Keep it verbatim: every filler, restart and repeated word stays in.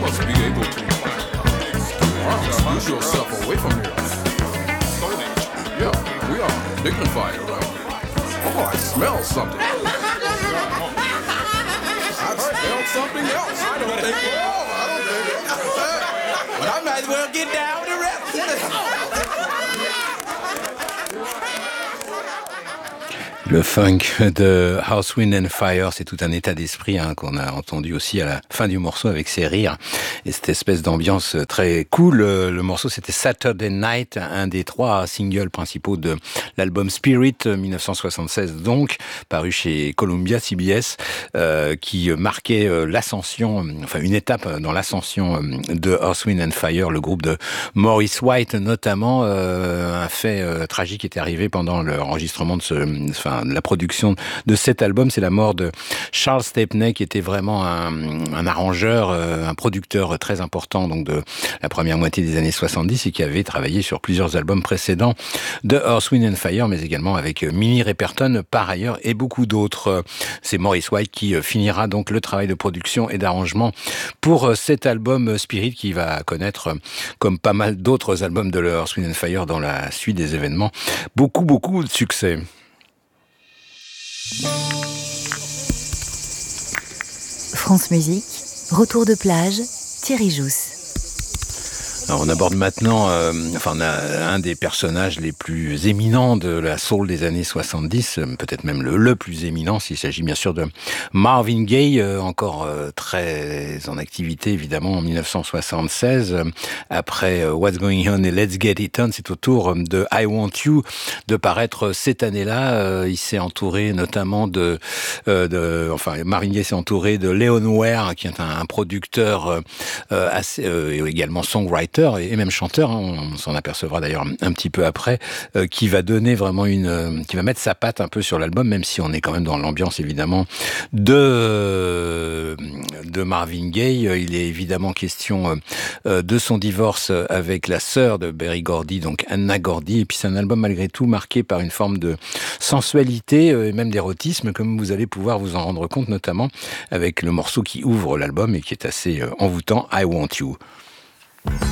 must be able to uh, excuse yourself away from here. Yeah, we are dignified around here. Oh, I smell something. I smell something else. I don't think. Oh, I don't think. But I might as well get down with the rest. Le funk de Earth, Wind and Fire, c'est tout un état d'esprit hein, qu'on a entendu aussi à la fin du morceau avec ses rires et cette espèce d'ambiance très cool. Le morceau, c'était Saturday Night, un des trois singles principaux de l'album Spirit dix-neuf cent soixante-seize, donc paru chez Columbia C B S, euh, qui marquait l'ascension, enfin une étape dans l'ascension de Earth, Wind and Fire, le groupe de Maurice White notamment. Euh, un fait euh, tragique est arrivé pendant l'enregistrement de ce, enfin de la production de cet album, c'est la mort de Charles Stepney, qui était vraiment un, un arrangeur, un producteur très important donc de la première moitié des années soixante-dix et qui avait travaillé sur plusieurs albums précédents de Earth, Wind and Fire, mais également avec Minnie Riperton par ailleurs et beaucoup d'autres. C'est Maurice White qui finira donc le travail de production et d'arrangement pour cet album Spirit qui va connaître, comme pas mal d'autres albums de Earth, Wind and Fire dans la suite des événements, beaucoup beaucoup de succès. France Musique, retour de plage, Thierry Jousse. Alors on aborde maintenant euh, enfin, on a un des personnages les plus éminents de la soul des années soixante-dix, peut-être même le, le plus éminent, s'il s'agit bien sûr de Marvin Gaye, euh, encore euh, très en activité évidemment en dix-neuf cent soixante-seize. Après euh, What's Going On et Let's Get It On, c'est au tour de I Want You de paraître cette année-là. Euh, il s'est entouré notamment de, euh, de enfin Marvin Gaye s'est entouré de Leon Ware, qui est un, un producteur euh, assez, euh, et également songwriter et même chanteur, hein, on s'en apercevra d'ailleurs un petit peu après, euh, qui va donner vraiment une, euh, qui va mettre sa patte un peu sur l'album, même si on est quand même dans l'ambiance évidemment de de Marvin Gaye. Il est évidemment question euh, de son divorce avec la sœur de Berry Gordy, donc Anna Gordy, et puis c'est un album malgré tout marqué par une forme de sensualité euh, et même d'érotisme, comme vous allez pouvoir vous en rendre compte, notamment avec le morceau qui ouvre l'album et qui est assez euh, envoûtant, I Want You.